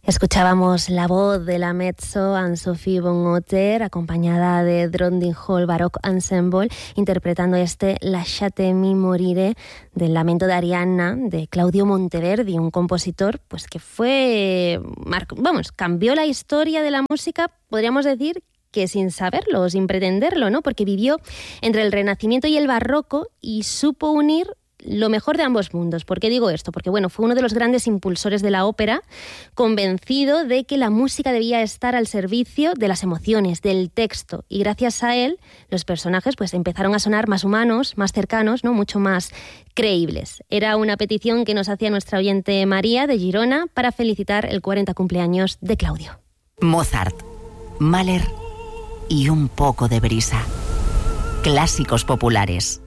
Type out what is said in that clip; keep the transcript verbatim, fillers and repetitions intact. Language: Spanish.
Escuchábamos la voz de la mezzo Anne-Sophie von Otter, acompañada de Trondheim Hall Baroque Ensemble, interpretando este Lasciatemi morire del Lamento de Arianna de Claudio Monteverdi, un compositor pues que fue, vamos, cambió la historia de la música, podríamos decir que sin saberlo o sin pretenderlo, ¿no? Porque vivió entre el Renacimiento y el Barroco y supo unir lo mejor de ambos mundos. ¿Por qué digo esto? Porque bueno, fue uno de los grandes impulsores de la ópera, convencido de que la música debía estar al servicio de las emociones, del texto, y gracias a él los personajes pues empezaron a sonar más humanos, más cercanos, ¿no? Mucho más creíbles. Era una petición que nos hacía nuestra oyente María de Girona para felicitar el cuarenta cumpleaños de Claudio. Mozart, Mahler y un poco de brisa. Clásicos populares.